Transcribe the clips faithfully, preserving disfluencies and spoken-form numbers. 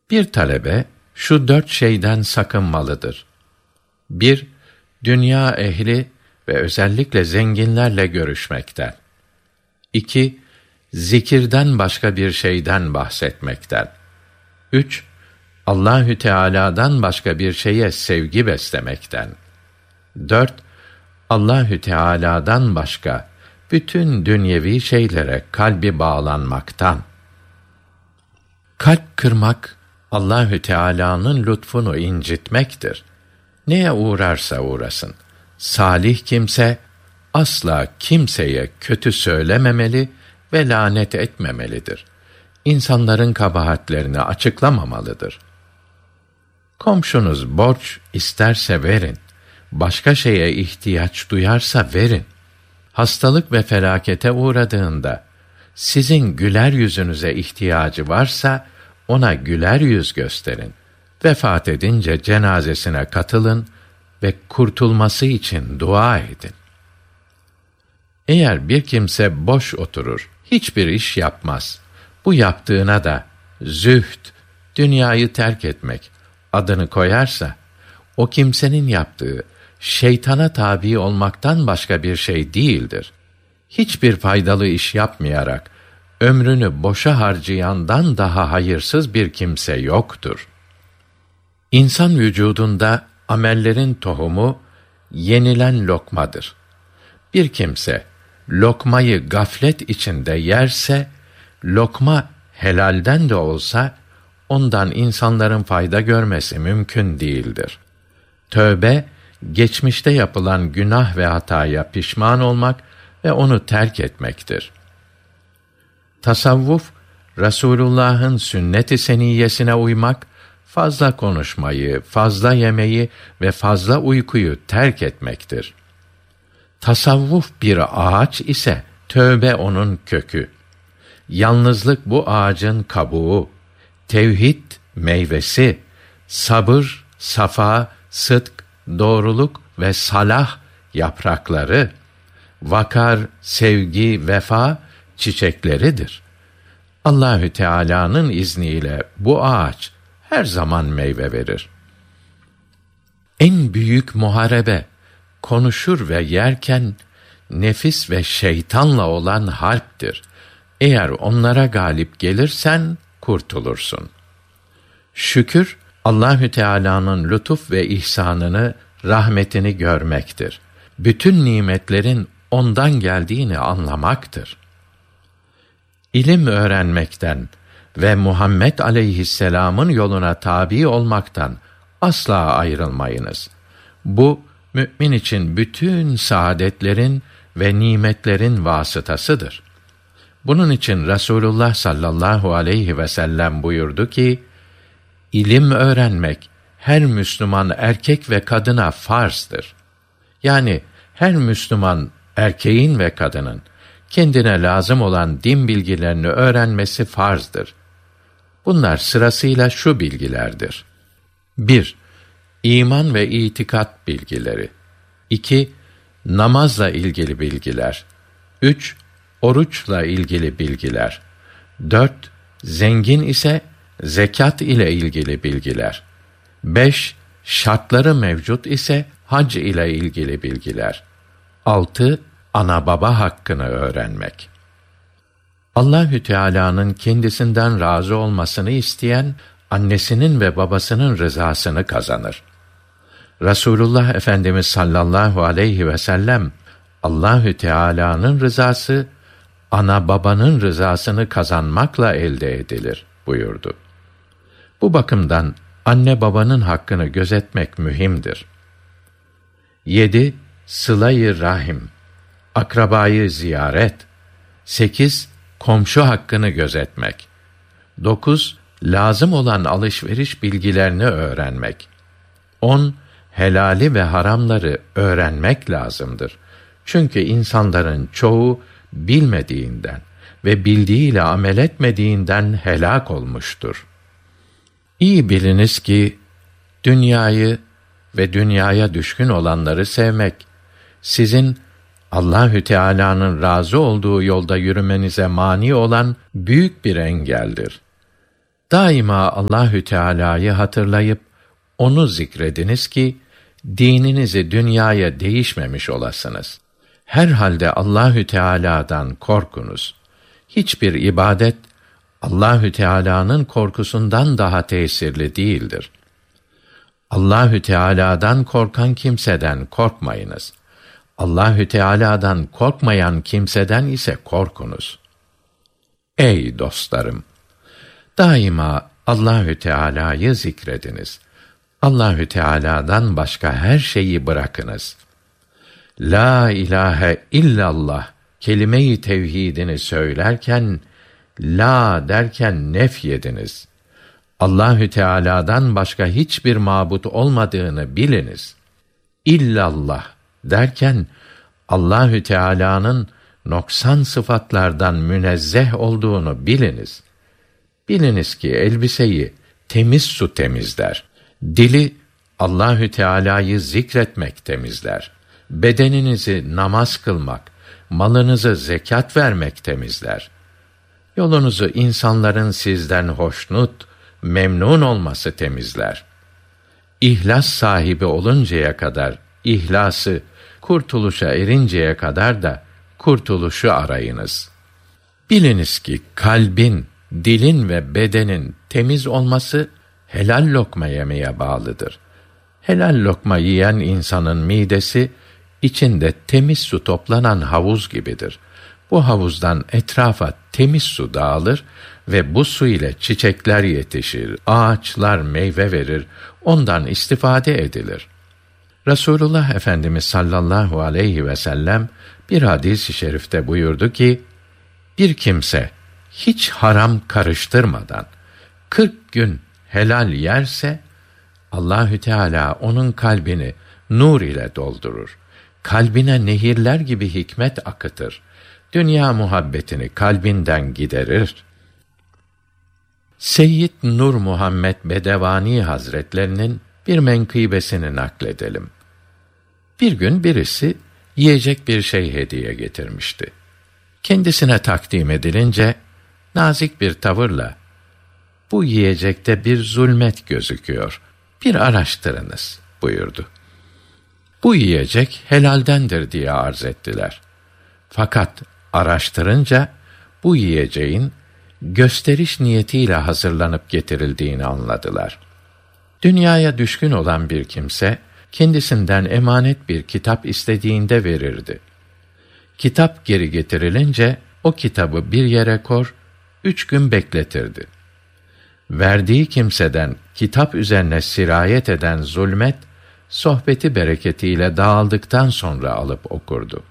Bir talebe şu dört şeyden sakınmalıdır. bir Dünya ehli ve özellikle zenginlerle görüşmekten. iki Zikirden başka bir şeyden bahsetmekten. üç Allahü Teala'dan başka bir şeye sevgi beslemekten. dört Allahü Teala'dan başka bütün dünyevi şeylere kalbi bağlanmaktan. Kalp kırmak Allahü Teala'nın lütfunu incitmektir. Neye uğrarsa uğrasın, salih kimse asla kimseye kötü söylememeli ve lanet etmemelidir. İnsanların kabahatlerini açıklamamalıdır. Komşunuz borç isterse verin, başka şeye ihtiyaç duyarsa verin. Hastalık ve felakete uğradığında, sizin güler yüzünüze ihtiyacı varsa, ona güler yüz gösterin. Vefat edince cenazesine katılın ve kurtulması için dua edin. Eğer bir kimse boş oturur, hiçbir iş yapmaz, bu yaptığına da zühd, dünyayı terk etmek adını koyarsa, o kimsenin yaptığı şeytana tabi olmaktan başka bir şey değildir. Hiçbir faydalı iş yapmayarak ömrünü boşa harcayandan daha hayırsız bir kimse yoktur. İnsan vücudunda amellerin tohumu yenilen lokmadır. Bir kimse lokmayı gaflet içinde yerse, lokma helalden de olsa ondan insanların fayda görmesi mümkün değildir. Tövbe, geçmişte yapılan günah ve hataya pişman olmak ve onu terk etmektir. Tasavvuf, Resulullah'ın sünnet-i seniyyesine uymak, fazla konuşmayı, fazla yemeyi ve fazla uykuyu terk etmektir. Tasavvuf bir ağaç ise, tövbe onun kökü. Yalnızlık bu ağacın kabuğu, tevhid meyvesi, sabır, safa, sıdk, doğruluk ve salah yaprakları, vakar, sevgi, vefa çiçekleridir. Allahü Teala'nın izniyle bu ağaç her zaman meyve verir. En büyük muharebe, konuşur ve yerken nefis ve şeytanla olan harptir. Eğer onlara galip gelirsen kurtulursun. Şükür, Allahü Teala'nın lütuf ve ihsanını, rahmetini görmektir. Bütün nimetlerin ondan geldiğini anlamaktır. İlim öğrenmekten ve Muhammed aleyhisselam'ın yoluna tabi olmaktan asla ayrılmayınız. Bu, mü'min için bütün saadetlerin ve nimetlerin vasıtasıdır. Bunun için Resulullah sallallahu aleyhi ve sellem buyurdu ki, İlim öğrenmek her Müslüman erkek ve kadına farzdır. Yani her Müslüman erkeğin ve kadının kendine lazım olan din bilgilerini öğrenmesi farzdır. Bunlar sırasıyla şu bilgilerdir. bir İman ve itikat bilgileri. iki Namazla ilgili bilgiler. üç Oruçla ilgili bilgiler. dört Zengin ise zekat ile ilgili bilgiler. beş Şartları mevcut ise hac ile ilgili bilgiler. altı Ana baba hakkını öğrenmek. Allahü Teala'nın kendisinden razı olmasını isteyen, annesinin ve babasının rızasını kazanır. Resulullah Efendimiz sallallahu aleyhi ve sellem, Allahü Teala'nın rızası, ana babanın rızasını kazanmakla elde edilir buyurdu. Bu bakımdan anne babanın hakkını gözetmek mühimdir. yedi Sıla-i rahim, akrabayı ziyaret. sekiz Komşu hakkını gözetmek. dokuz Lazım olan alışveriş bilgilerini öğrenmek. on Helali ve haramları öğrenmek lazımdır. Çünkü insanların çoğu bilmediğinden ve bildiğiyle amel etmediğinden helak olmuştur. İyi biliniz ki dünyayı ve dünyaya düşkün olanları sevmek sizin Allahü Teala'nın razı olduğu yolda yürümenize mani olan büyük bir engeldir. Daima Allahü Teala'yı hatırlayıp onu zikrediniz ki dininizi dünyaya değişmemiş olasınız. Herhalde Allahü Teala'dan korkunuz. Hiçbir ibadet Allahü Teala'nın korkusundan daha tesirli değildir. Allahü Teala'dan korkan kimseden korkmayınız. Allahü Teala'dan korkmayan kimseden ise korkunuz. Ey dostlarım! Daima Allahü Teala'yı zikrediniz. Allahü Teala'dan başka her şeyi bırakınız. La ilahe illallah kelime-i tevhidini söylerken la derken nefyediniz. Allahü Teala'dan başka hiçbir mabut olmadığını biliniz. İllallah derken Allahü Teala'nın noksan sıfatlardan münezzeh olduğunu biliniz. Biliniz ki elbiseyi temiz su temizler. Dili Allahü Teala'yı zikretmek temizler. Bedeninizi namaz kılmak, malınızı zekat vermek temizler. Yolunuzu insanların sizden hoşnut, memnun olması temizler. İhlas sahibi oluncaya kadar ihlası, kurtuluşa erinceye kadar da kurtuluşu arayınız. Biliniz ki kalbin, dilin ve bedenin temiz olması helal lokma yemeye bağlıdır. Helal lokma yiyen insanın midesi içinde temiz su toplanan havuz gibidir. Bu havuzdan etrafa temiz su dağılır ve bu su ile çiçekler yetişir, ağaçlar meyve verir, ondan istifade edilir. Resulullah Efendimiz sallallahu aleyhi ve sellem bir hadis-i şerifte buyurdu ki, bir kimse hiç haram karıştırmadan kırk gün helal yerse, Allahü Teala onun kalbini nur ile doldurur. Kalbine nehirler gibi hikmet akıtır. Dünya muhabbetini kalbinden giderir. Seyyid Nur Muhammed Bedevani Hazretlerinin bir menkıbesini nakledelim. Bir gün birisi yiyecek bir şey hediye getirmişti. Kendisine takdim edilince nazik bir tavırla, bu yiyecekte bir zulmet gözüküyor, bir araştırınız buyurdu. Bu yiyecek helaldendir diye arz ettiler. Fakat araştırınca bu yiyeceğin gösteriş niyetiyle hazırlanıp getirildiğini anladılar. Dünyaya düşkün olan bir kimse kendisinden emanet bir kitap istediğinde verirdi. Kitap geri getirilince o kitabı bir yere kor, üç gün bekletirdi. Verdiği kimseden kitap üzerine sirayet eden zulmet, sohbeti bereketiyle dağıldıktan sonra alıp okurdu.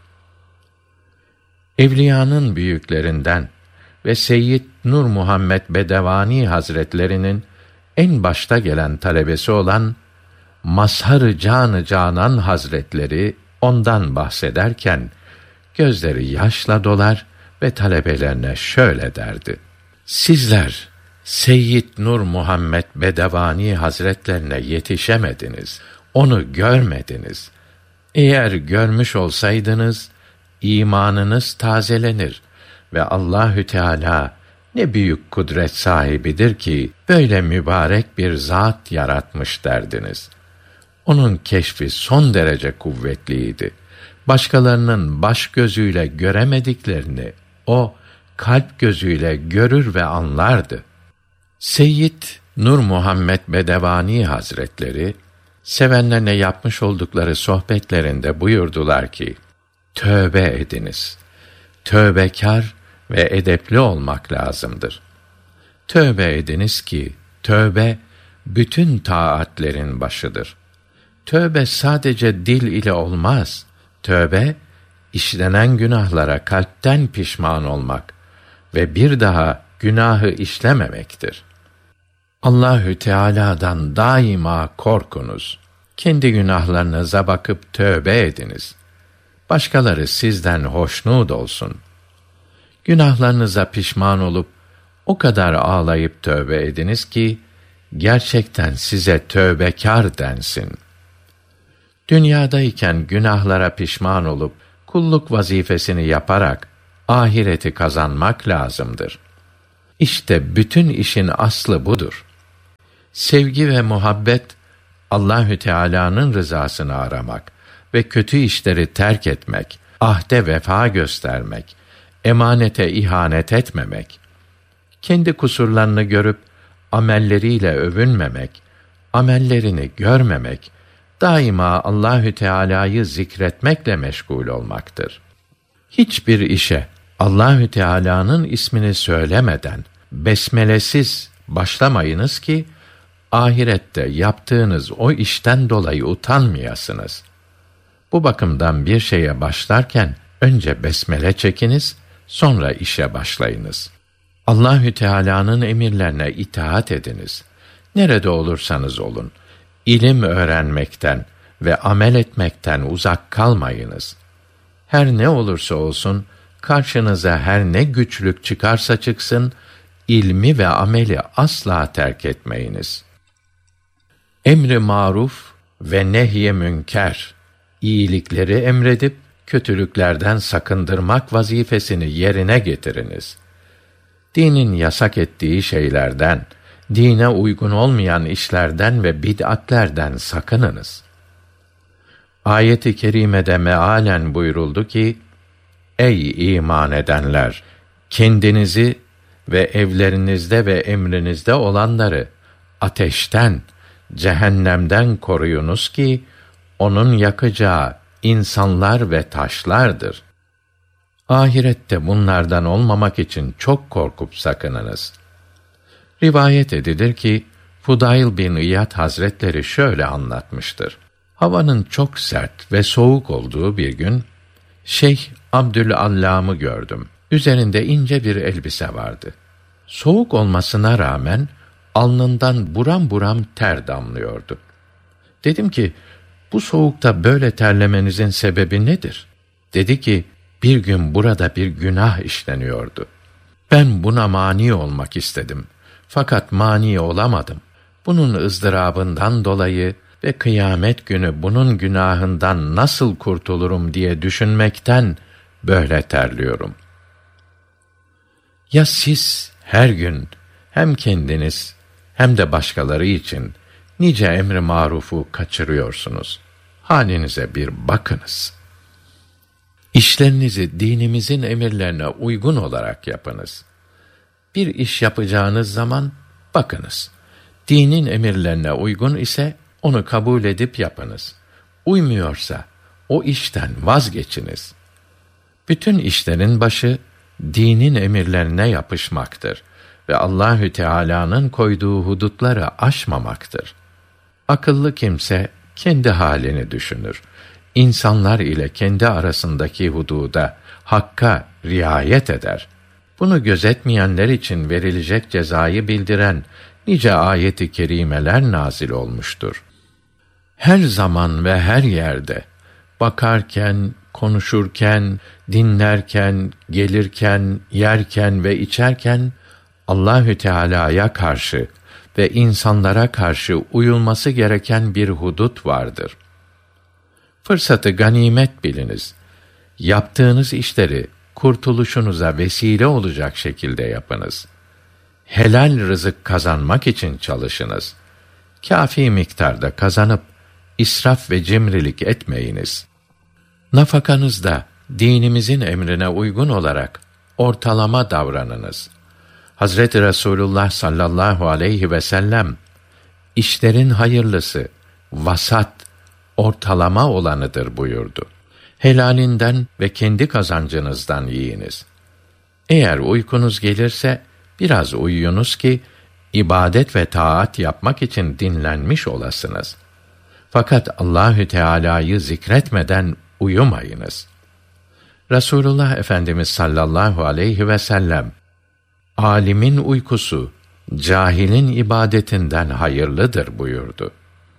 Evliyanın büyüklerinden ve Seyyid Nur Muhammed Bedevani Hazretlerinin en başta gelen talebesi olan Mazhar-ı Can-ı Canan Hazretleri ondan bahsederken gözleri yaşla dolar ve talebelerine şöyle derdi: sizler Seyyid Nur Muhammed Bedevani Hazretlerine yetişemediniz, onu görmediniz. Eğer görmüş olsaydınız, imanınız tazelenir ve Allahü Teala ne büyük kudret sahibidir ki böyle mübarek bir zat yaratmış derdiniz. Onun keşfi son derece kuvvetliydi. Başkalarının baş gözüyle göremediklerini o kalp gözüyle görür ve anlardı. Seyyid Nur Muhammed Bedevani Hazretleri sevenlerine yapmış oldukları sohbetlerinde buyurdular ki, tövbe ediniz. Tövbekar ve edepli olmak lazımdır. Tövbe ediniz ki tövbe bütün taatlerin başıdır. Tövbe sadece dil ile olmaz. Tövbe işlenen günahlara kalpten pişman olmak ve bir daha günahı işlememektir. Allahü Teala'dan daima korkunuz. Kendi günahlarınıza bakıp tövbe ediniz. Başkaları sizden hoşnut olsun. Günahlarınıza pişman olup o kadar ağlayıp tövbe ediniz ki gerçekten size tövbekar densin. Dünyadayken günahlara pişman olup kulluk vazifesini yaparak ahireti kazanmak lazımdır. İşte bütün işin aslı budur. Sevgi ve muhabbet, Allahü Teala'nın rızasını aramak ve kötü işleri terk etmek, ahde vefa göstermek, emanete ihanet etmemek, kendi kusurlarını görüp amelleriyle övünmemek, amellerini görmemek, daima Allahü Teala'yı zikretmekle meşgul olmaktır. Hiçbir işe Allahü Teala'nın ismini söylemeden, besmelesiz başlamayınız ki ahirette yaptığınız o işten dolayı utanmayasınız. Bu bakımdan bir şeye başlarken önce besmele çekiniz, sonra işe başlayınız. Allahü Teala'nın emirlerine itaat ediniz. Nerede olursanız olun, ilim öğrenmekten ve amel etmekten uzak kalmayınız. Her ne olursa olsun, karşınıza her ne güçlük çıkarsa çıksın, ilmi ve ameli asla terk etmeyiniz. Emri maruf ve nehy-i münker, iyilikleri emredip kötülüklerden sakındırmak vazifesini yerine getiriniz. Dinin yasak ettiği şeylerden, dine uygun olmayan işlerden ve bid'atlerden sakınınız. Ayet-i kerimede mealen buyuruldu ki, ey iman edenler! Kendinizi ve evlerinizde ve emrinizde olanları ateşten, cehennemden koruyunuz ki, onun yakacağı insanlar ve taşlardır. Ahirette bunlardan olmamak için çok korkup sakınınız. Rivayet edilir ki, Fudayl bin İyad Hazretleri şöyle anlatmıştır. Havanın çok sert ve soğuk olduğu bir gün, Şeyh Abdülallam'ı gördüm. Üzerinde ince bir elbise vardı. Soğuk olmasına rağmen, alnından buram buram ter damlıyordu. Dedim ki, bu soğukta böyle terlemenizin sebebi nedir? Dedi ki, bir gün burada bir günah işleniyordu. Ben buna mani olmak istedim. Fakat mani olamadım. Bunun ızdırabından dolayı ve kıyamet günü bunun günahından nasıl kurtulurum diye düşünmekten böyle terliyorum. Ya siz her gün hem kendiniz hem de başkaları için nice emri marufu kaçırıyorsunuz. Halinize bir bakınız. İşlerinizi dinimizin emirlerine uygun olarak yapınız. Bir iş yapacağınız zaman bakınız. Dinin emirlerine uygun ise onu kabul edip yapınız. Uymuyorsa o işten vazgeçiniz. Bütün işlerin başı dinin emirlerine yapışmaktır ve Allahü Teala'nın koyduğu hudutları aşmamaktır. Akıllı kimse kendi halini düşünür. İnsanlar ile kendi arasındaki hududa, hakka riayet eder. Bunu gözetmeyenler için verilecek cezayı bildiren nice ayet-i kerimeler nazil olmuştur. Her zaman ve her yerde, bakarken, konuşurken, dinlerken, gelirken, yerken ve içerken, Allahü Teala'ya karşı ve insanlara karşı uyulması gereken bir hudut vardır. Fırsatı ganimet biliniz. Yaptığınız işleri kurtuluşunuza vesile olacak şekilde yapınız. Helal rızık kazanmak için çalışınız. Kâfi miktarda kazanıp israf ve cimrilik etmeyiniz. Nafakanızda dinimizin emrine uygun olarak ortalama davranınız. Hazreti Resulullah sallallahu aleyhi ve sellem, işlerin hayırlısı vasat, ortalama olanıdır buyurdu. Helalinden ve kendi kazancınızdan yiyiniz. Eğer uykunuz gelirse biraz uyuyunuz ki ibadet ve taat yapmak için dinlenmiş olasınız. Fakat Allahü Teala'yı zikretmeden uyumayınız. Resulullah Efendimiz sallallahu aleyhi ve sellem, alimin uykusu cahilin ibadetinden hayırlıdır buyurdu.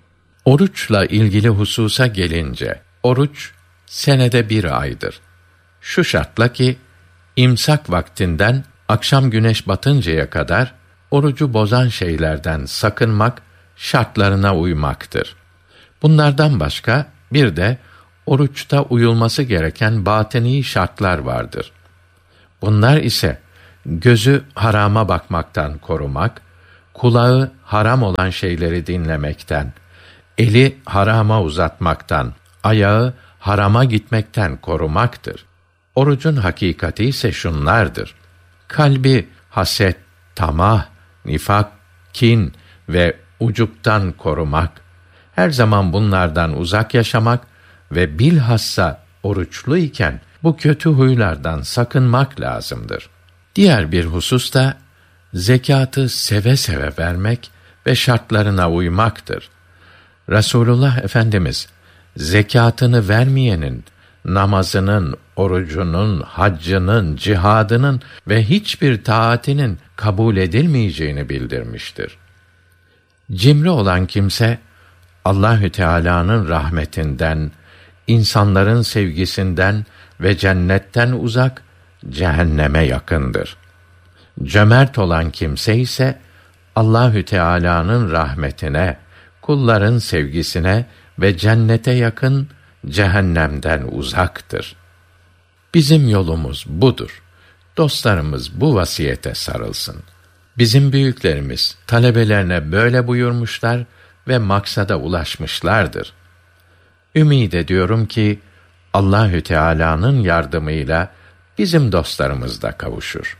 Oruçla ilgili hususa gelince, oruç senede bir aydır. Şu şartla ki, imsak vaktinden akşam güneş batıncaya kadar orucu bozan şeylerden sakınmak, şartlarına uymaktır. Bunlardan başka bir de oruçta uyulması gereken batini şartlar vardır. Bunlar ise gözü harama bakmaktan korumak, kulağı haram olan şeyleri dinlemekten, eli harama uzatmaktan, ayağı harama gitmekten korumaktır. Orucun hakikati ise şunlardır: kalbi haset, tamah, nifak, kin ve ucuptan korumak, her zaman bunlardan uzak yaşamak ve bilhassa oruçlu iken bu kötü huylardan sakınmak lazımdır. Diğer bir husus da zekâtı seve seve vermek ve şartlarına uymaktır. Resulullah Efendimiz zekâtını vermeyenin namazının, orucunun, haccının, cihadının ve hiçbir taatinin kabul edilmeyeceğini bildirmiştir. Cimri olan kimse Allahü Teala'nın rahmetinden, insanların sevgisinden ve cennetten uzak, cehenneme yakındır. Cömert olan kimse ise Allahü Teala'nın rahmetine, kulların sevgisine ve cennete yakın, cehennemden uzaktır. Bizim yolumuz budur. Dostlarımız bu vasiyete sarılsın. Bizim büyüklerimiz talebelerine böyle buyurmuşlar ve maksada ulaşmışlardır. Ümid ediyorum ki Allahü Teala'nın yardımıyla bizim dostlarımız da kavuşur.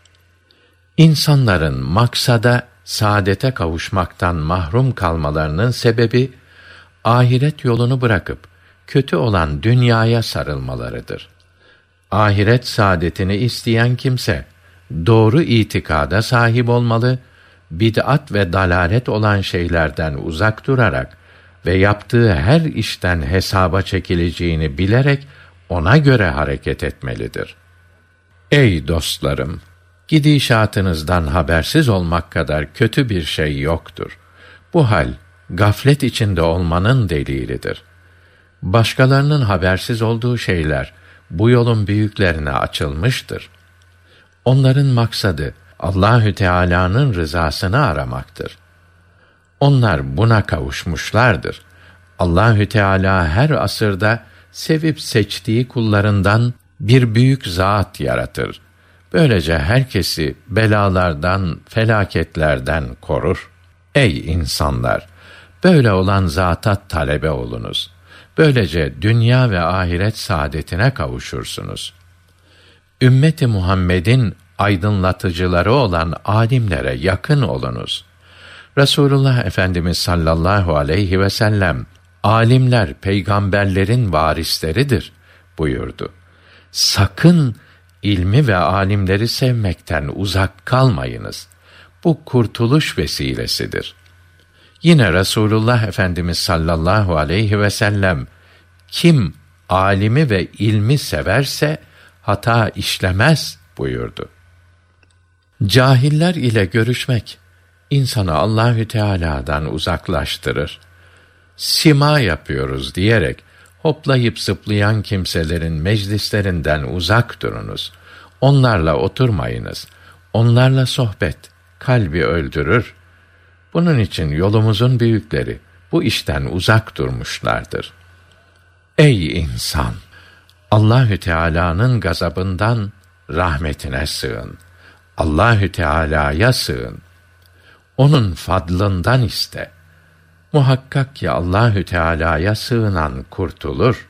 İnsanların maksada, saadete kavuşmaktan mahrum kalmalarının sebebi ahiret yolunu bırakıp kötü olan dünyaya sarılmalarıdır. Ahiret saadetini isteyen kimse doğru itikada sahip olmalı, bid'at ve dalalet olan şeylerden uzak durarak ve yaptığı her işten hesaba çekileceğini bilerek ona göre hareket etmelidir. Ey dostlarım! Gidişatınızdan habersiz olmak kadar kötü bir şey yoktur. Bu hal, gaflet içinde olmanın delilidir. Başkalarının habersiz olduğu şeyler, bu yolun büyüklerine açılmıştır. Onların maksadı, Allahü Teala'nın rızasını aramaktır. Onlar buna kavuşmuşlardır. Allahü Teala her asırda sevip seçtiği kullarından bir büyük zat yaratır. Böylece herkesi belalardan, felaketlerden korur. Ey insanlar! Böyle olan zata talebe olunuz. Böylece dünya ve ahiret saadetine kavuşursunuz. Ümmeti Muhammed'in aydınlatıcıları olan âlimlere yakın olunuz. Resulullah Efendimiz sallallahu aleyhi ve sellem, âlimler peygamberlerin varisleridir buyurdu. Sakın ilmi ve âlimleri sevmekten uzak kalmayınız. Bu kurtuluş vesilesidir. Yine Resulullah Efendimiz sallallahu aleyhi ve sellem, kim âlimi ve ilmi severse hata işlemez buyurdu. Cahiller ile görüşmek insanı Allahü Teala'dan uzaklaştırır. Sima yapıyoruz diyerek hoplayıp zıplayan kimselerin meclislerinden uzak durunuz. Onlarla oturmayınız. Onlarla sohbet kalbi öldürür. Bunun için yolumuzun büyükleri bu işten uzak durmuşlardır. Ey insan! Allahü Teala'nın gazabından rahmetine sığın. Allahü Teala'ya sığın. Onun fadlından iste. Muhakkak ki Allahü Teala'ya sığınan kurtulur.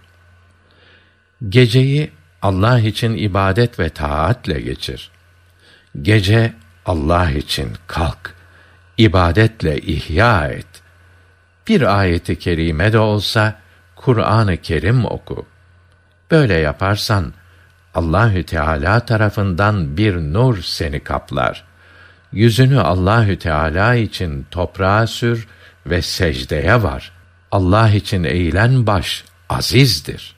Geceyi Allah için ibadet ve taatle geçir. Gece Allah için kalk, ibadetle ihya et. Bir ayeti kerime de olsa Kur'an-ı Kerim oku. Böyle yaparsan Allahü Teala tarafından bir nur seni kaplar. Yüzünü Allahü Teala için toprağa sür ve secdeye var. Allah için eğilen baş azizdir.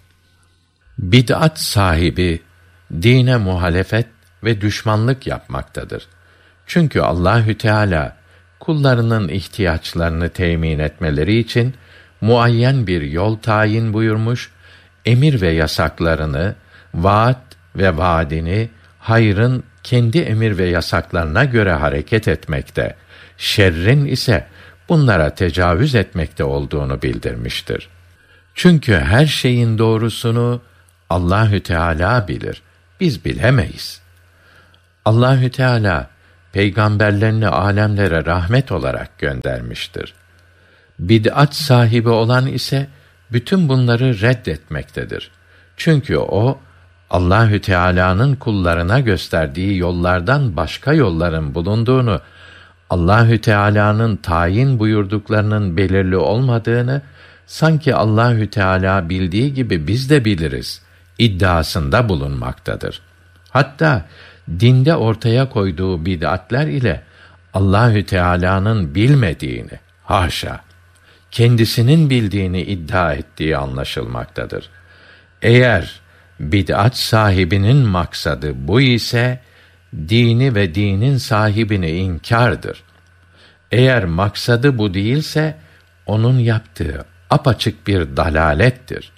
Bid'at sahibi dine muhalefet ve düşmanlık yapmaktadır. Çünkü Allahü Teala kullarının ihtiyaçlarını temin etmeleri için muayyen bir yol tayin buyurmuş, emir ve yasaklarını, vaat ve vaadini hayrın kendi emir ve yasaklarına göre hareket etmekte, şerrin ise bunlara tecavüz etmekte olduğunu bildirmiştir. Çünkü her şeyin doğrusunu Allahü Teala bilir, biz bilemeyiz. Allahü Teala peygamberlerini alemlere rahmet olarak göndermiştir. Bid'at sahibi olan ise bütün bunları reddetmektedir. Çünkü o Allahü Teala'nın kullarına gösterdiği yollardan başka yolların bulunduğunu, Allahü Teala'nın tayin buyurduklarının belirli olmadığını, sanki Allahü Teala bildiği gibi biz de biliriz iddiasında bulunmaktadır. Hatta dinde ortaya koyduğu bid'atler ile Allahü Teala'nın bilmediğini, haşa, kendisinin bildiğini iddia ettiği anlaşılmaktadır. Eğer bid'at sahibinin maksadı bu ise dini ve dinin sahibini inkârdır. Eğer maksadı bu değilse onun yaptığı apaçık bir dalalettir.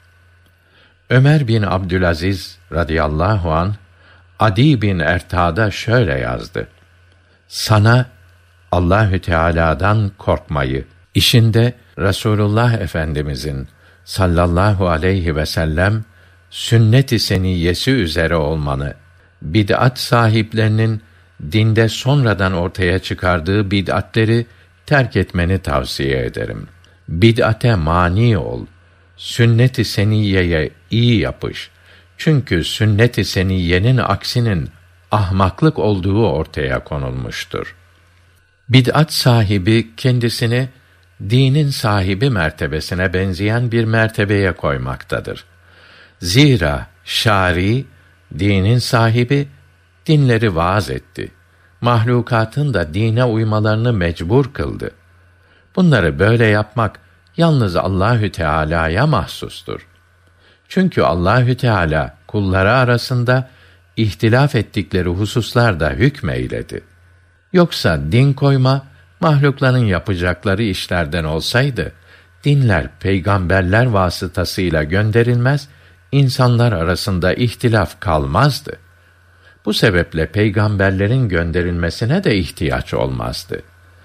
Ömer bin Abdülaziz radıyallahu anh Adi bin Erta'da şöyle yazdı: Sana Allahü Teala'dan korkmayı, işinde Resulullah Efendimizin sallallahu aleyhi ve sellem sünnet-i seniyyesi üzere olmanı, bid'at sahiplerinin dinde sonradan ortaya çıkardığı bid'atleri terk etmeni tavsiye ederim. Bid'ate mani ol. Sünnet-i seniyyeye iyi yapış. Çünkü sünnet-i seniyyenin aksinin ahmaklık olduğu ortaya konulmuştur. Bid'at sahibi kendisini dinin sahibi mertebesine benzeyen bir mertebeye koymaktadır. Zira şari, dinin sahibi, dinleri vaaz etti. Mahlukatın da dine uymalarını mecbur kıldı. Bunları böyle yapmak yalnız Allahü Teala'ya mahsustur. Çünkü Allahü Teala kulları arasında ihtilaf ettikleri hususlarda hükmeyledi. Yoksa din koyma mahlukların yapacakları işlerden olsaydı, dinler peygamberler vasıtasıyla gönderilmez, insanlar arasında ihtilaf kalmazdı. Bu sebeple peygamberlerin gönderilmesine de ihtiyaç olmazdı.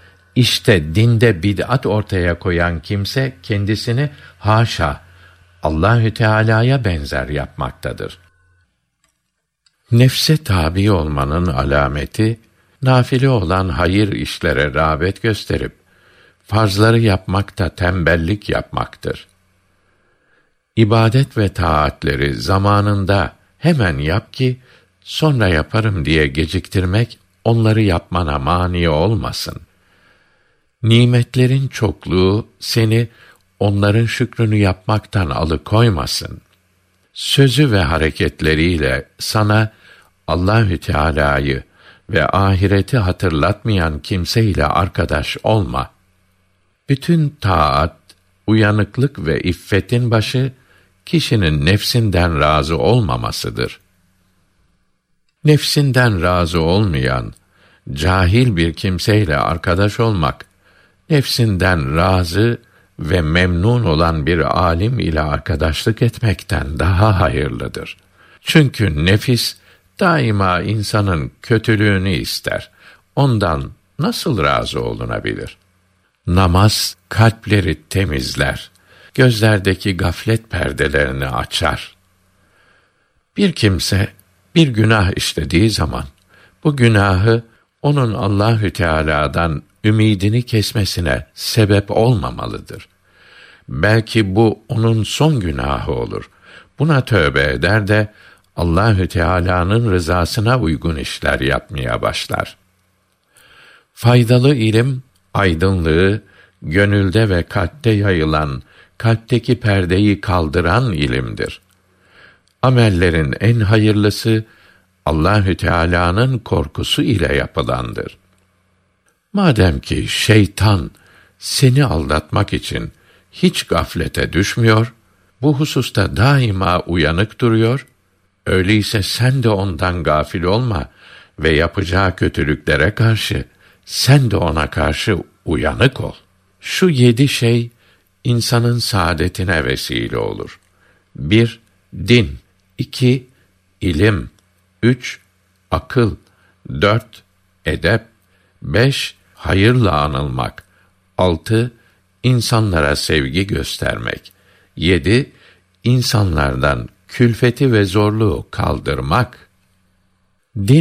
İşte dinde bid'at ortaya koyan kimse kendisini haşa Allahü Teala'ya benzer yapmaktadır. Nefse tabi olmanın alameti, nafile olan hayır işlere rağbet gösterip farzları yapmakta tembellik yapmaktır. İbadet ve taatleri zamanında hemen yap ki sonra yaparım diye geciktirmek onları yapmana mani olmasın. Nimetlerin çokluğu seni onların şükrünü yapmaktan alıkoymasın. Sözü ve hareketleriyle sana Allahü Teala'yı ve ahireti hatırlatmayan kimseyle arkadaş olma. Bütün taat, uyanıklık ve iffetin başı kişinin nefsinden razı olmamasıdır. Nefsinden razı olmayan cahil bir kimseyle arkadaş olmak, nefsinden razı ve memnun olan bir alim ile arkadaşlık etmekten daha hayırlıdır. Çünkü nefis daima insanın kötülüğünü ister. Ondan nasıl razı olunabilir? Namaz kalpleri temizler, gözlerdeki gaflet perdelerini açar. Bir kimse bir günah işlediği zaman bu günahı onun Allahü Teala'dan ümidini kesmesine sebep olmamalıdır. Belki bu onun son günahı olur. Buna tövbe eder de Allahü Teala'nın rızasına uygun işler yapmaya başlar. Faydalı ilim, aydınlığı, gönülde ve kalpte yayılan, kalpteki perdeyi kaldıran ilimdir. Amellerin en hayırlısı, Allahü Teala'nın korkusu ile yapılandır. Madem ki şeytan seni aldatmak için hiç gaflete düşmüyor, bu hususta daima uyanık duruyor, öyleyse sen de ondan gafil olma ve yapacağı kötülüklere karşı sen de ona karşı uyanık ol. Şu yedi şey insanın saadetine vesile olur. Bir, din. İki, ilim. Üç, akıl. Dört, edep. Beş, hayırla anılmak. Altı, insanlara sevgi göstermek. Yedi, insanlardan külfeti ve zorluğu kaldırmak. Din,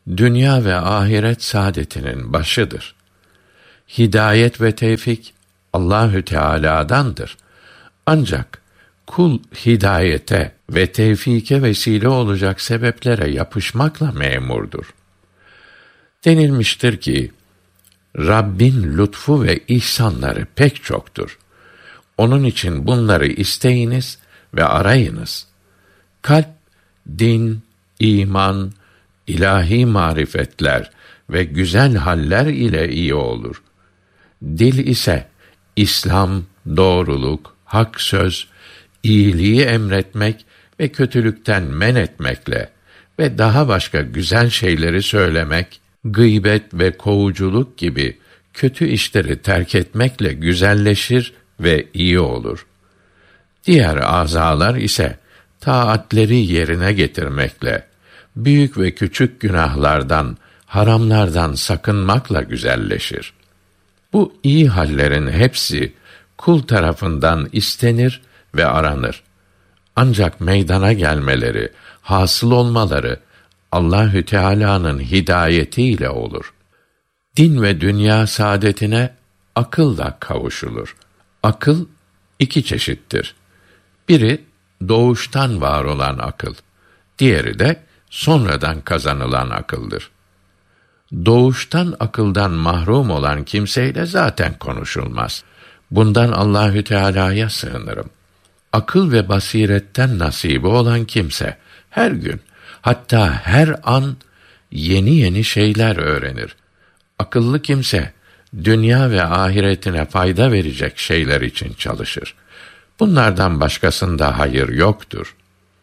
dünya ve ahiret saadetinin başıdır. Hidayet ve tevfik Allahü Teala'dandır. Ancak kul hidayete ve tevfike vesile olacak sebeplere yapışmakla memurdur. Denilmiştir ki, Rabbin lütfu ve ihsanları pek çoktur. Onun için bunları isteyiniz ve arayınız. Kalp, din, iman, ilahi marifetler ve güzel haller ile iyi olur. Dil ise İslam, doğruluk, hak söz, iyiliği emretmek ve kötülükten men etmekle ve daha başka güzel şeyleri söylemek, gıybet ve kovuculuk gibi kötü işleri terk etmekle güzelleşir ve iyi olur. Diğer azalar ise taatleri yerine getirmekle, büyük ve küçük günahlardan, haramlardan sakınmakla güzelleşir. Bu iyi hallerin hepsi kul tarafından istenir ve aranır. Ancak meydana gelmeleri, hasıl olmaları Allahü Teala'nın hidayetiyle olur. Din ve dünya saadetine akılla kavuşulur. Akıl iki çeşittir. Biri doğuştan var olan akıl, diğeri de sonradan kazanılan akıldır. Doğuştan akıldan mahrum olan kimseyle zaten konuşulmaz. Bundan Allahü Teala'ya sığınırım. Akıl ve basiretten nasibi olan kimse her gün, hatta her an yeni yeni şeyler öğrenir. Akıllı kimse dünya ve ahiretine fayda verecek şeyler için çalışır. Bunlardan başkasında hayır yoktur.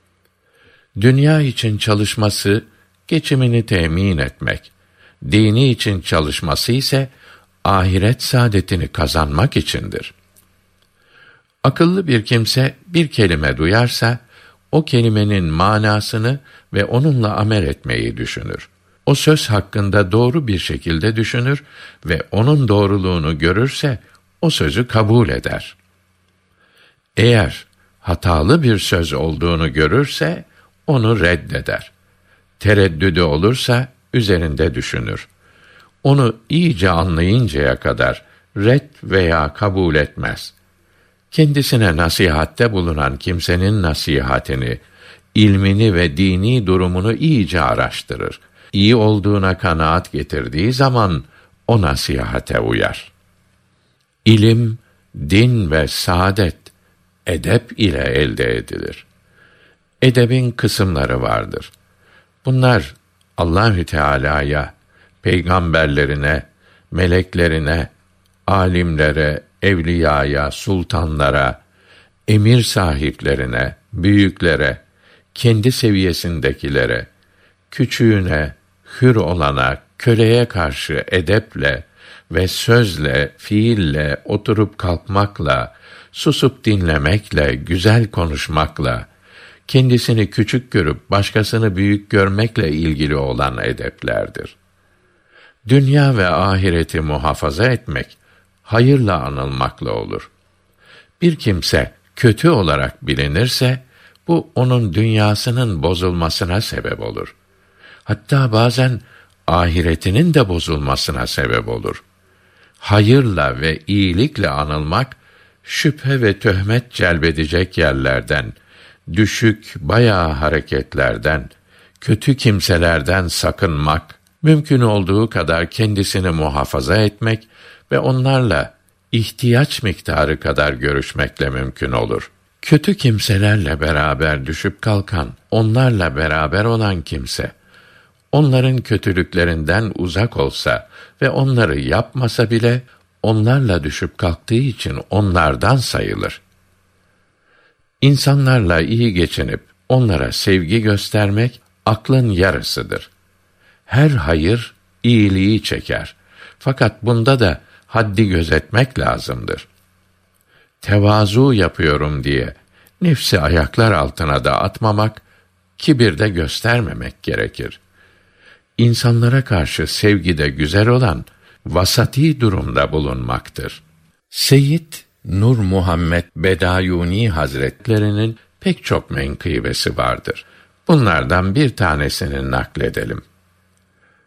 Dünya için çalışması geçimini temin etmek, dini için çalışması ise ahiret saadetini kazanmak içindir. Akıllı bir kimse bir kelime duyarsa o kelimenin manasını ve onunla amel etmeyi düşünür. O söz hakkında doğru bir şekilde düşünür ve onun doğruluğunu görürse o sözü kabul eder. Eğer hatalı bir söz olduğunu görürse onu reddeder. Tereddüdü olursa üzerinde düşünür. Onu iyice anlayıncaya kadar red veya kabul etmez. Kendisine nasihatte bulunan kimsenin nasihatini, ilmini ve dini durumunu iyice araştırır. İyi olduğuna kanaat getirdiği zaman o nasihate uyar. İlim, din ve saadet edep ile elde edilir. Edebin kısımları vardır. Bunlar Allahü Teala'ya, peygamberlerine, meleklerine, alimlere, evliyaya, sultanlara, emir sahiplerine, büyüklere, kendi seviyesindekilere, küçüğüne, hür olana, köleye karşı edeple ve sözle, fiille, oturup kalkmakla, susup dinlemekle, güzel konuşmakla, kendisini küçük görüp başkasını büyük görmekle ilgili olan edeplerdir. Dünya ve ahireti muhafaza etmek, hayırla anılmakla olur. Bir kimse kötü olarak bilinirse, bu onun dünyasının bozulmasına sebep olur. Hatta bazen ahiretinin de bozulmasına sebep olur. Hayırla ve iyilikle anılmak, şüphe ve töhmet celbedecek yerlerden, düşük, bayağı hareketlerden, kötü kimselerden sakınmak, mümkün olduğu kadar kendisini muhafaza etmek ve onlarla ihtiyaç miktarı kadar görüşmekle mümkün olur. Kötü kimselerle beraber düşüp kalkan, onlarla beraber olan kimse, onların kötülüklerinden uzak olsa ve onları yapmasa bile, onlarla düşüp kalktığı için onlardan sayılır. İnsanlarla iyi geçinip onlara sevgi göstermek aklın yarısıdır. Her hayır iyiliği çeker. Fakat bunda da haddi gözetmek lazımdır. Tevazu yapıyorum diye nefsi ayaklar altına da atmamak, kibir de göstermemek gerekir. İnsanlara karşı sevgide güzel olan vasati durumda bulunmaktır. Seyyid Nur Muhammed Bedayuni Hazretlerinin pek çok menkıbesi vardır. Bunlardan bir tanesini nakledelim.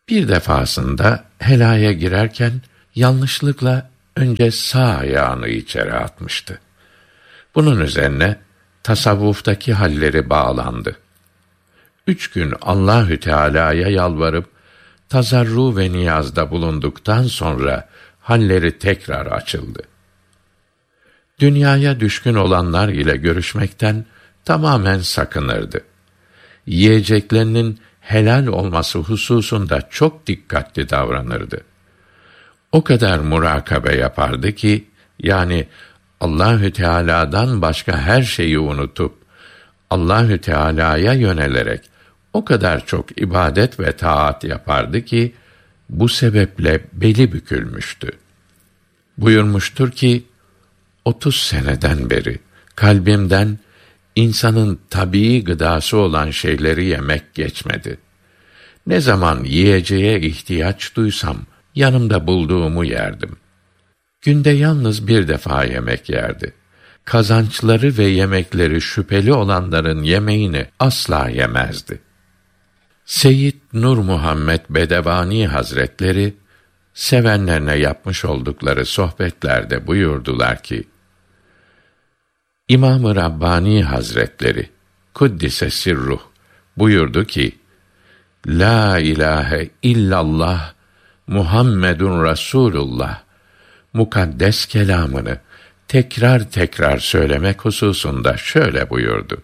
Bir defasında helaya girerken yanlışlıkla önce sağ ayağını içeri atmıştı. Bunun üzerine tasavvuftaki halleri bağlandı. Üç gün Allahü Teala'ya yalvarıp tazarru ve niyazda bulunduktan sonra halleri tekrar açıldı. Dünyaya düşkün olanlar ile görüşmekten tamamen sakınırdı. Yiyeceklerinin helal olması hususunda çok dikkatli davranırdı. O kadar murakabe yapardı ki, yani Allahü Teala'dan başka her şeyi unutup Allahü Teala'ya yönelerek o kadar çok ibadet ve taat yapardı ki bu sebeple beli bükülmüştü. Buyurmuştur ki, otuz seneden beri kalbimden insanın tabii gıdası olan şeyleri yemek geçmedi. Ne zaman yiyeceğe ihtiyaç duysam yanımda bulduğumu yerdim. Günde yalnız bir defa yemek yerdi. Kazançları ve yemekleri şüpheli olanların yemeğini asla yemezdi. Seyyid Nur Muhammed Bedevani Hazretleri sevenlerine yapmış oldukları sohbetlerde buyurdular ki, İmam-ı Rabbani Hazretleri Kuddise Sirruh buyurdu ki, La ilahe illallah Muhammedun Resulullah mukaddes kelamını tekrar tekrar söylemek hususunda şöyle buyurdu: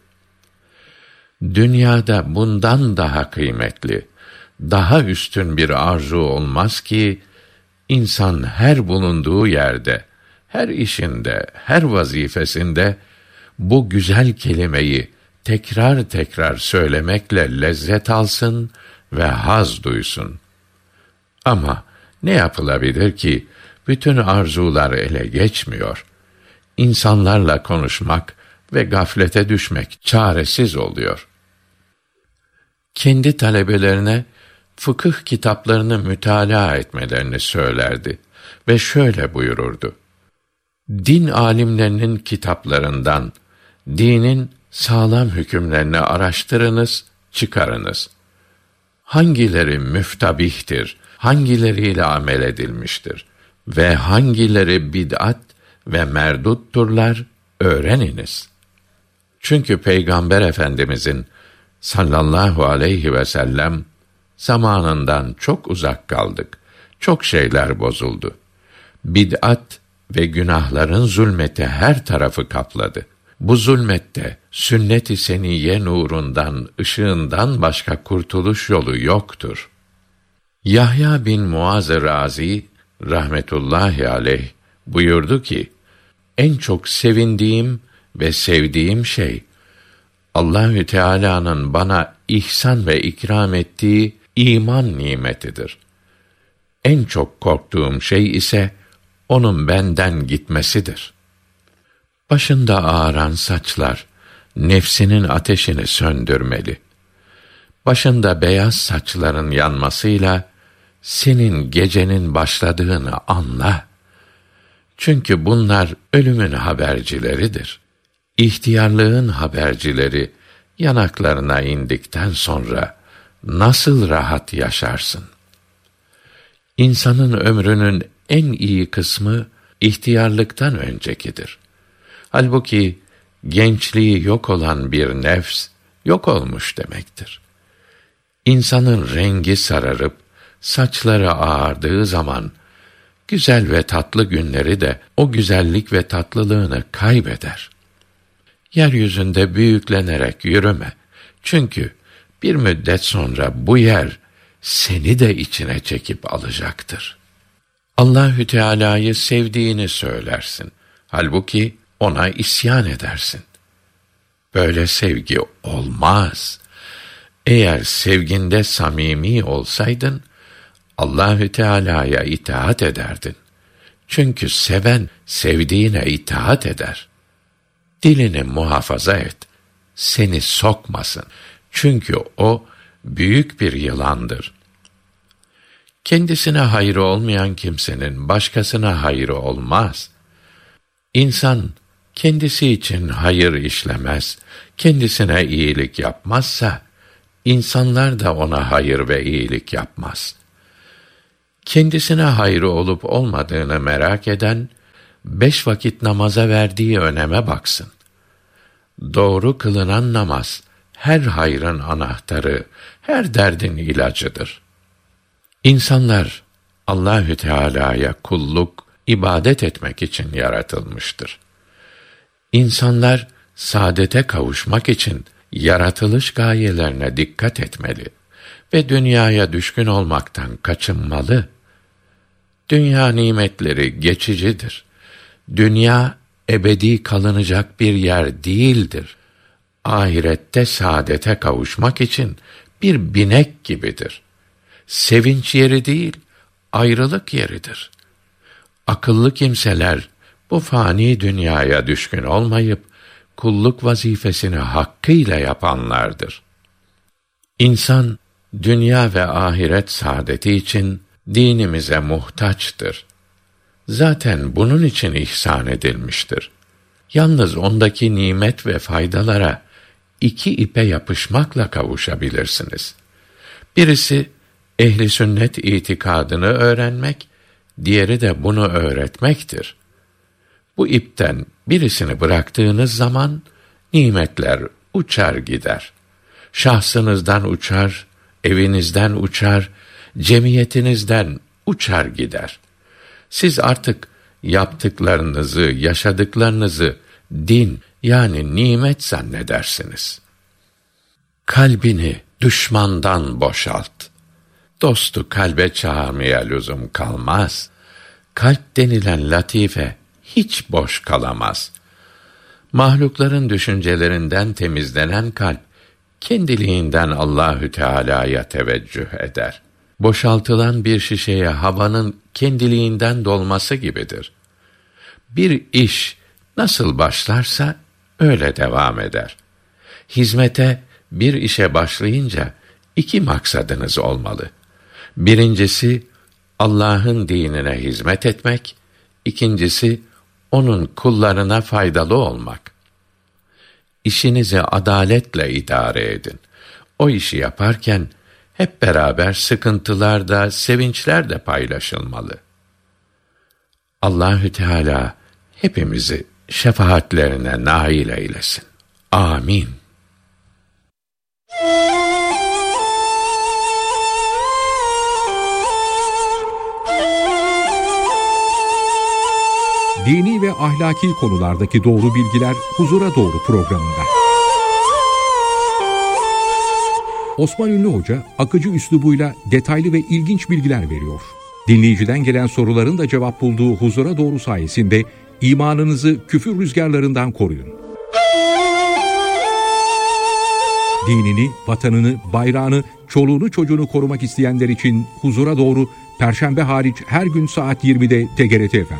Dünyada bundan daha kıymetli, daha üstün bir arzu olmaz ki, insan her bulunduğu yerde, her işinde, her vazifesinde bu güzel kelimeyi tekrar tekrar söylemekle lezzet alsın ve haz duysun. Ama ne yapılabilir ki bütün arzular ele geçmiyor. İnsanlarla konuşmak ve gaflete düşmek çaresiz oluyor. Kendi talebelerine fıkıh kitaplarını mütalaa etmelerini söylerdi ve şöyle buyururdu: Din alimlerinin kitaplarından dinin sağlam hükümlerini araştırınız, çıkarınız. Hangileri müftabihtir, hangileriyle amel edilmiştir ve hangileri bid'at ve merdutturlar, öğreniniz. Çünkü Peygamber Efendimizin sallallahu aleyhi ve sellem zamanından çok uzak kaldık. Çok şeyler bozuldu. Bid'at ve günahların zulmeti her tarafı kapladı. Bu zulmette sünnet-i seniyye nurundan, ışığından başka kurtuluş yolu yoktur. Yahya bin Muaz Razi rahmetullahi aleyh buyurdu ki, en çok sevindiğim ve sevdiğim şey Allahü Teala'nın bana ihsan ve ikram ettiği iman nimetidir. En çok korktuğum şey ise onun benden gitmesidir. Başında ağaran saçlar nefsinin ateşini söndürmeli. Başında beyaz saçların yanmasıyla senin gecenin başladığını anla. Çünkü bunlar ölümün habercileridir. İhtiyarlığın habercileri yanaklarına indikten sonra nasıl rahat yaşarsın? İnsanın ömrünün en iyi kısmı ihtiyarlıktan öncekidir. Halbuki gençliği yok olan bir nefs yok olmuş demektir. İnsanın rengi sararıp saçları ağardığı zaman güzel ve tatlı günleri de o güzellik ve tatlılığını kaybeder. Yeryüzünde büyüklenerek yürüme. Çünkü bir müddet sonra bu yer seni de içine çekip alacaktır. Allahü Teala'yı sevdiğini söylersin. Halbuki ona isyan edersin. Böyle sevgi olmaz. Eğer sevginde samimi olsaydın, Allahü Teala'ya itaat ederdin. Çünkü seven sevdiğine itaat eder. Dilini muhafaza et. Seni sokmasın. Çünkü o büyük bir yılandır. Kendisine hayrı olmayan kimsenin başkasına hayrı olmaz. İnsan kendisi için hayır işlemez, kendisine iyilik yapmazsa, insanlar da ona hayır ve iyilik yapmaz. Kendisine hayrı olup olmadığını merak eden, beş vakit namaza verdiği öneme baksın. Doğru kılınan namaz, her hayrın anahtarı, her derdin ilacıdır. İnsanlar, Allahü Teala'ya kulluk, ibadet etmek için yaratılmıştır. İnsanlar, saadete kavuşmak için, yaratılış gayelerine dikkat etmeli ve dünyaya düşkün olmaktan kaçınmalı. Dünya nimetleri geçicidir. Dünya, ebedi kalınacak bir yer değildir. Ahirette saadete kavuşmak için bir binek gibidir. Sevinç yeri değil, ayrılık yeridir. Akıllı kimseler, bu fani dünyaya düşkün olmayıp, kulluk vazifesini hakkıyla yapanlardır. İnsan, dünya ve ahiret saadeti için dinimize muhtaçtır. Zaten bunun için ihsan edilmiştir. Yalnız ondaki nimet ve faydalara iki ipe yapışmakla kavuşabilirsiniz. Birisi, ehli sünnet itikadını öğrenmek, diğeri de bunu öğretmektir. Bu ipten birisini bıraktığınız zaman, nimetler uçar gider. Şahsınızdan uçar, evinizden uçar, cemiyetinizden uçar gider. Siz artık yaptıklarınızı, yaşadıklarınızı din, yani nimet zannedersiniz. Kalbini düşmandan boşalt. Dostu kalbe çağırmaya lüzum kalmaz. Kalp denilen latife hiç boş kalamaz. Mahlukların düşüncelerinden temizlenen kalp, kendiliğinden Allahü Teala'ya teveccüh eder. Boşaltılan bir şişeye havanın kendiliğinden dolması gibidir. Bir iş nasıl başlarsa öyle devam eder. Hizmete, bir işe başlayınca iki maksadınız olmalı. Birincisi, Allah'ın dinine hizmet etmek, ikincisi, onun kullarına faydalı olmak. İşinizi adaletle idare edin. O işi yaparken, hep beraber sıkıntılar da, sevinçler de paylaşılmalı. Allahü Teala hepimizi şefaatlerine nail eylesin. Amin. Dini ve ahlaki konulardaki doğru bilgiler Huzura Doğru programında. Osman Ünlü Hoca, akıcı üslubuyla detaylı ve ilginç bilgiler veriyor. Dinleyiciden gelen soruların da cevap bulduğu Huzura Doğru sayesinde imanınızı küfür rüzgarlarından koruyun. Dinini, vatanını, bayrağını, çoluğunu çocuğunu korumak isteyenler için Huzura Doğru, Perşembe hariç her gün saat yirmide T G R T F M'de.